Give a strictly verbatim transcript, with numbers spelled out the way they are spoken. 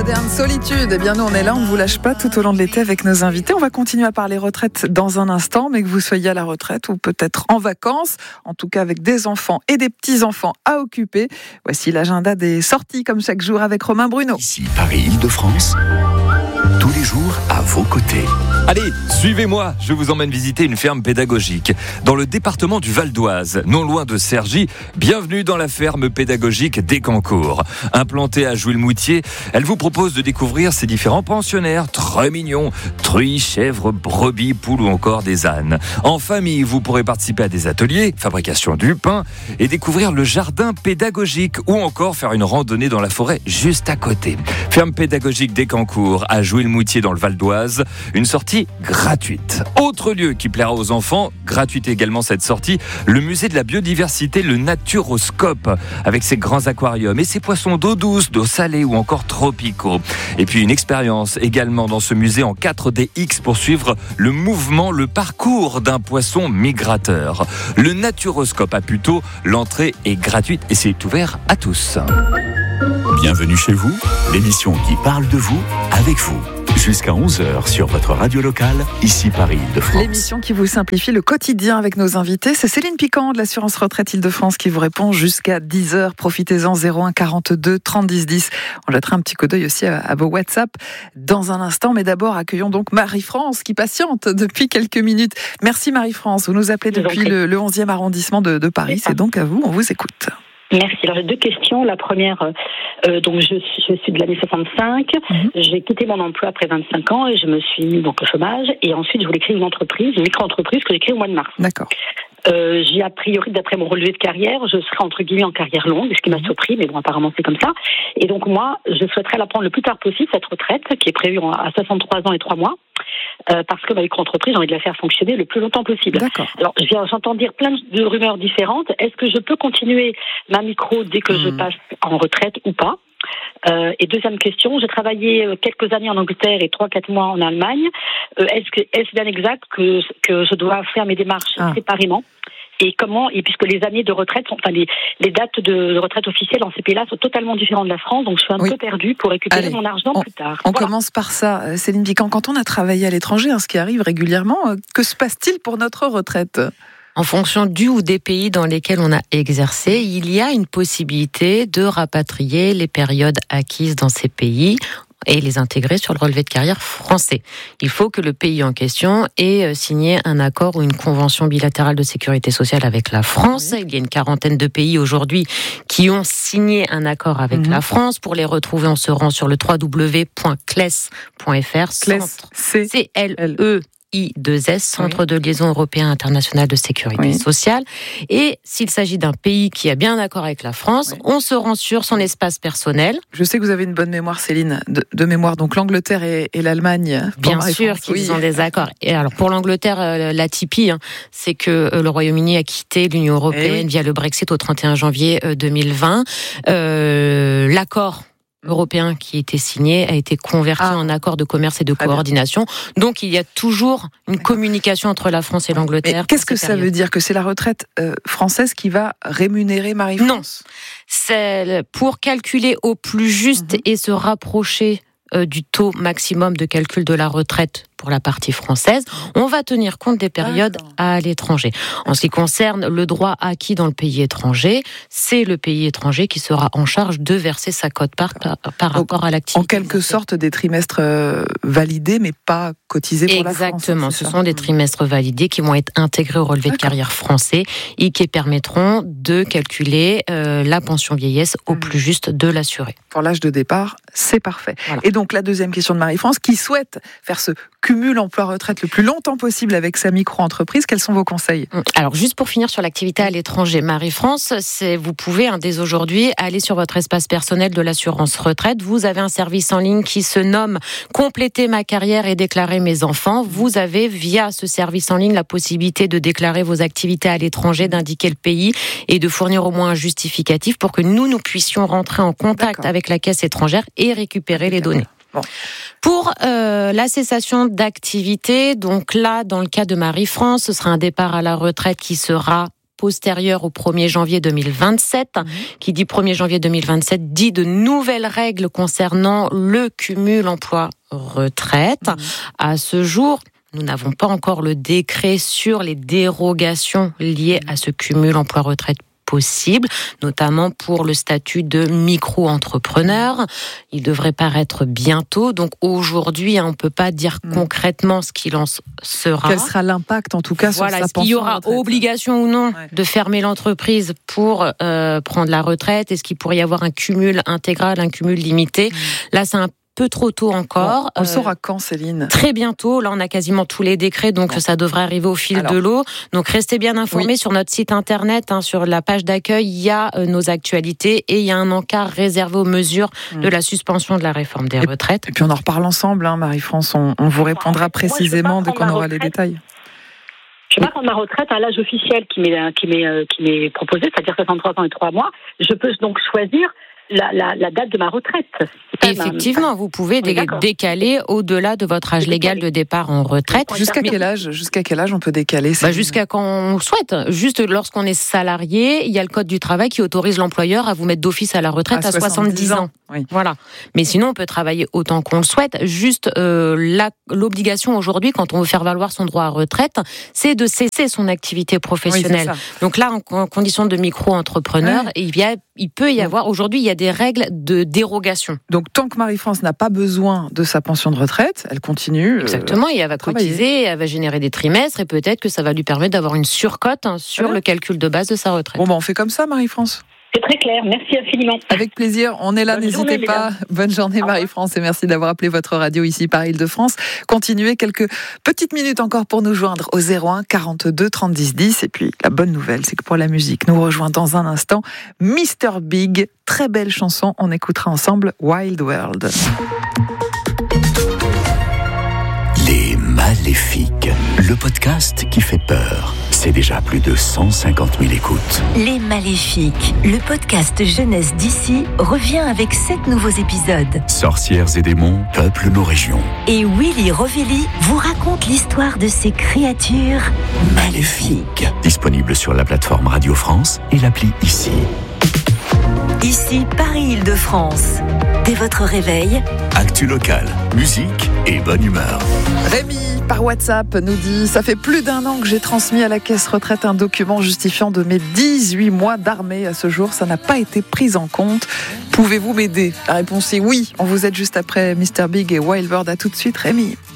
Modern Solitude. Eh bien, nous, on est là, on ne vous lâche pas tout au long de l'été avec nos invités. On va continuer à parler retraite dans un instant, mais que vous soyez à la retraite ou peut-être en vacances, en tout cas avec des enfants et des petits-enfants à occuper. Voici l'agenda des sorties, comme chaque jour, avec Romain Bruno. Ici, Paris-Île-de-France, tous les jours à vos côtés. Allez, suivez-moi, je vous emmène visiter une ferme pédagogique dans le département du Val d'Oise, non loin de Cergy. Bienvenue dans la ferme pédagogique d'Écancourt. Implantée à Jouy-le-Moutier, elle vous propose de découvrir ses différents pensionnaires très mignons, truies, chèvres, brebis, poules ou encore des ânes. En famille, vous pourrez participer à des ateliers, fabrication du pain et découvrir le jardin pédagogique ou encore faire une randonnée dans la forêt juste à côté. Ferme pédagogique d'Écancourt à Jouy-le-Moutier dans le Val d'Oise, une sortie gratuite. Autre lieu qui plaira aux enfants, gratuite également cette sortie, le musée de la biodiversité, le Naturoscope, avec ses grands aquariums et ses poissons d'eau douce, d'eau salée ou encore tropicaux. Et puis une expérience également dans ce musée en quatre D X pour suivre le mouvement, le parcours d'un poisson migrateur. Le Naturoscope à Puteaux, l'entrée est gratuite et c'est ouvert à tous. Bienvenue chez vous, l'émission qui parle de vous, avec vous. Jusqu'à onze heures sur votre radio locale, ici Paris-Île-de-France. L'émission qui vous simplifie le quotidien avec nos invités, c'est Céline Piquant de l'assurance retraite Île-de-France qui vous répond jusqu'à dix heures. Profitez-en, zéro un quarante-deux trente dix dix. On jettera un petit coup d'œil aussi à, à vos WhatsApp dans un instant. Mais d'abord, accueillons donc Marie-France qui patiente depuis quelques minutes. Merci Marie-France, vous nous appelez depuis le, le onzième arrondissement de, de Paris. C'est donc à vous, on vous écoute. Merci. Alors j'ai deux questions. La première, euh, donc je, je suis de l'année soixante-cinq. Mm-hmm. J'ai quitté mon emploi après vingt-cinq ans et je me suis mis donc au chômage. Et ensuite, je voulais créer une entreprise, une micro-entreprise que j'ai créée au mois de mars. D'accord. Euh, j'ai a priori, d'après mon relevé de carrière, je serai entre guillemets en carrière longue, ce qui m'a surpris, mais bon, apparemment c'est comme ça. Et donc moi, je souhaiterais la prendre le plus tard possible, cette retraite, qui est prévue à soixante-trois ans et trois mois. Euh, parce que ma micro-entreprise, j'ai envie de la faire fonctionner le plus longtemps possible. D'accord. Alors, j'entends dire plein de rumeurs différentes. Est-ce que je peux continuer ma micro dès que mmh. je passe en retraite ou pas ? Euh, et deuxième question, j'ai travaillé quelques années en Angleterre et trois quatre mois en Allemagne. Euh, est-ce que est-ce bien exact que que je dois faire mes démarches ah. séparément ? Et comment, et puisque les années de retraite sont, enfin les, les dates de retraite officielles en ces pays-là sont totalement différentes de la France, donc je suis un oui. peu perdue pour récupérer Allez, mon argent on, plus tard. On voilà. commence par ça, Céline Piquant. Quand on a travaillé à l'étranger, hein, ce qui arrive régulièrement, que se passe-t-il pour notre retraite ? En fonction du ou des pays dans lesquels on a exercé, il y a une possibilité de rapatrier les périodes acquises dans ces pays et les intégrer sur le relevé de carrière français. Il faut que le pays en question ait signé un accord ou une convention bilatérale de sécurité sociale avec la France. Oui. Il y a une quarantaine de pays aujourd'hui qui ont signé un accord avec mmh. la France. Pour les retrouver, on se rend sur le w w w point c l e s point f r. C L E S, C L E I deux S, Centre oui. de liaison européen international de sécurité oui. sociale. Et s'il s'agit d'un pays qui a bien un accord avec la France, oui. on se rend sur son espace personnel. Je sais que vous avez une bonne mémoire, Céline, de, de mémoire. Donc l'Angleterre et, et l'Allemagne. Bien sûr qu'ils oui. ont des accords. Et alors pour l'Angleterre, euh, la typie, hein, c'est que euh, le Royaume-Uni a quitté l'Union européenne et... via le Brexit au trente et un janvier euh, deux mille vingt. Euh, l'accord européen qui était signé a été converti ah. en accord de commerce et de Très coordination. Bien. Donc il y a toujours une D'accord. communication entre la France et l'Angleterre. Mais qu'est-ce que ça période. veut dire ? Que c'est la retraite euh, française qui va rémunérer Marie-France ? Non, c'est pour calculer au plus juste mm-hmm. et se rapprocher euh, du taux maximum de calcul de la retraite pour la partie française, on va tenir compte des périodes D'accord. à l'étranger. En ce qui concerne le droit acquis dans le pays étranger, c'est le pays étranger qui sera en charge de verser sa quote-part par, par rapport à l'activité. En quelque sorte, des trimestres euh, validés, mais pas cotisés pour Exactement. la France. Exactement, ce sont des trimestres validés qui vont être intégrés au relevé D'accord. de carrière français et qui permettront de calculer euh, la pension vieillesse au mmh. plus juste de l'assuré. Pour l'âge de départ, c'est parfait. Voilà. Et donc, la deuxième question de Marie-France, qui souhaite faire ce cumul emploi-retraite le plus longtemps possible avec sa micro-entreprise, quels sont vos conseils ? Alors, juste pour finir sur l'activité à l'étranger, Marie-France, c'est, vous pouvez, hein, dès aujourd'hui, aller sur votre espace personnel de l'assurance retraite. Vous avez un service en ligne qui se nomme « Compléter ma carrière et déclarer mes enfants ». Vous avez, via ce service en ligne, la possibilité de déclarer vos activités à l'étranger, d'indiquer le pays et de fournir au moins un justificatif pour que nous, nous puissions rentrer en contact D'accord. avec la caisse étrangère et récupérer D'accord. les données. Bon. Pour euh, la cessation d'activité, donc là, dans le cas de Marie-France, ce sera un départ à la retraite qui sera postérieure au premier janvier deux mille vingt-sept. Mmh. Qui dit premier janvier deux mille vingt-sept dit de nouvelles règles concernant le cumul emploi-retraite. Mmh. À ce jour, nous n'avons pas encore le décret sur les dérogations liées à ce cumul emploi-retraite possible, notamment pour le statut de micro-entrepreneur. Il devrait paraître bientôt. Donc aujourd'hui, on ne peut pas dire mmh. concrètement ce qu'il en sera. Quel sera l'impact en tout cas voilà, sur sa pension? Est-ce qu'il y aura obligation ou non ouais. de fermer l'entreprise pour euh, prendre la retraite? Est-ce qu'il pourrait y avoir un cumul intégral, un cumul limité? mmh. Là, c'est un peu trop tôt encore. Bon, on le saura quand, Céline? Très bientôt. Là, on a quasiment tous les décrets, donc bon. ça devrait arriver au fil Alors. de l'eau. Donc, restez bien informés oui. sur notre site internet, hein, sur la page d'accueil. Il y a euh, nos actualités et il y a un encart réservé aux mesures mmh. de la suspension de la réforme des et, retraites. Et puis, on en reparle ensemble, hein, Marie-France. On, on vous répondra Moi, précisément dès qu'on aura les détails. Je vais pas prendre ma retraite à l'âge officiel qui m'est, qui m'est, qui m'est proposé, c'est-à-dire soixante-trois ans et trois mois. Je peux donc choisir La, la, la date de ma retraite. Effectivement, vous pouvez dé- décaler au-delà de votre âge légal de départ en retraite. Jusqu'à quel âge, jusqu'à quel âge on peut décaler bah Jusqu'à quand on souhaite. Juste lorsqu'on est salarié, il y a le Code du travail qui autorise l'employeur à vous mettre d'office à la retraite à, à soixante-dix ans. Oui. Voilà. Mais sinon, on peut travailler autant qu'on le souhaite. Juste euh, la, l'obligation aujourd'hui, quand on veut faire valoir son droit à retraite, c'est de cesser son activité professionnelle. Oui, donc là, en, en condition de micro-entrepreneur, ouais. il, y a, il peut y avoir, aujourd'hui, il y a des règles de dérogation. Donc, tant que Marie-France n'a pas besoin de sa pension de retraite, elle continue. Exactement, et elle va cotiser, elle va générer des trimestres, et peut-être que ça va lui permettre d'avoir une surcote hein, sur ouais. le calcul de base de sa retraite. Bon, ben, on fait comme ça, Marie-France. C'est très clair, merci infiniment. Avec plaisir, on est là, Bonne n'hésitez journée, pas. Mesdames. Bonne journée Marie-France et merci d'avoir appelé votre radio ici par Île-de-France. Continuez quelques petites minutes encore pour nous joindre au zéro un quarante-deux trente dix dix. Et puis la bonne nouvelle, c'est que pour la musique, nous rejoint dans un instant mister Big. Très belle chanson, on écoutera ensemble Wild World. Les Maléfiques, le podcast qui fait peur. C'est déjà plus de cent cinquante mille écoutes. Les Maléfiques, le podcast jeunesse d'ici, revient avec sept nouveaux épisodes. Sorcières et démons peuplent nos régions. Et Willy Rovelli vous raconte l'histoire de ces créatures maléfiques. Disponible sur la plateforme Radio France et l'appli Ici. Ici, Paris-Île-de-France. Dès votre réveil, actu locale, musique et bonne humeur. Rémi, par WhatsApp, nous dit « Ça fait plus d'un an que j'ai transmis à la caisse retraite un document justifiant de mes dix-huit mois d'armée. À ce jour, ça n'a pas été pris en compte. Pouvez-vous m'aider ?» La réponse est oui. On vous aide juste après mister Big et Wild World. À tout de suite, Rémi.